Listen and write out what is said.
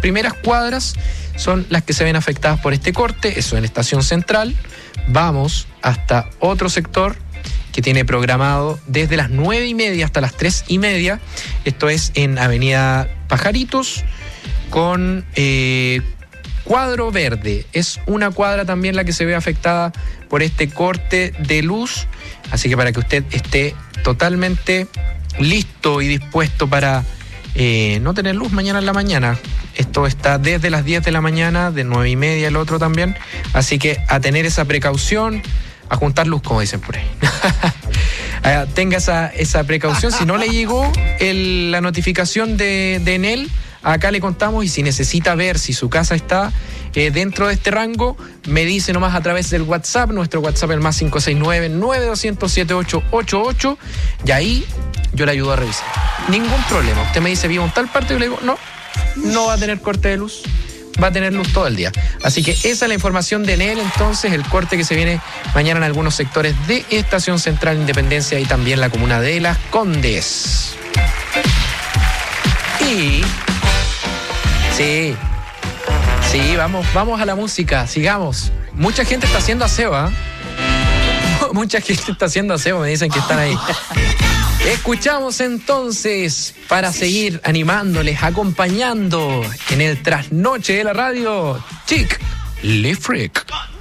primeras cuadras son las que se ven afectadas por este corte, eso en Estación Central. Vamos hasta otro sector que tiene programado desde las 9:30 hasta las 3:30. Esto es en Avenida Pajaritos con cuadro verde. Es una cuadra también la que se ve afectada por este corte de luz. Así que para que usted esté totalmente listo y dispuesto para no tener luz mañana en la mañana. Esto está desde las 10 de la mañana, de 9:30 el otro también. Así que a tener esa precaución, a juntar luz, como dicen por ahí. Tenga esa precaución. Si no le llegó la notificación de Enel, acá le contamos, y si necesita ver si su casa está dentro de este rango, me dice nomás a través del WhatsApp. Nuestro WhatsApp es el más 569-9200-7888, y ahí yo le ayudo a revisar. Ningún problema. Usted me dice, vivo en tal parte, y yo le digo, no va a tener corte de luz, va a tener luz todo el día. Así que esa es la información de Enel, entonces, el corte que se viene mañana en algunos sectores de Estación Central, Independencia y también la comuna de Las Condes. Y sí, vamos a la música, sigamos. Mucha gente está haciendo aseo, ¿eh? Mucha gente está haciendo aseo, me dicen que están ahí. Escuchamos entonces, para seguir animándoles, acompañando en el trasnoche de la radio, Chick Le Freak.